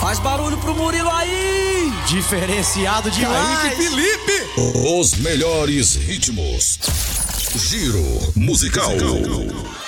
Faz barulho pro Murilo aí! Diferenciado demais! Kaique Felipe! Os melhores ritmos. Giro musical.